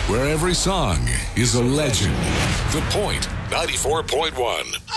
where every song is a legend. The Point 94.1.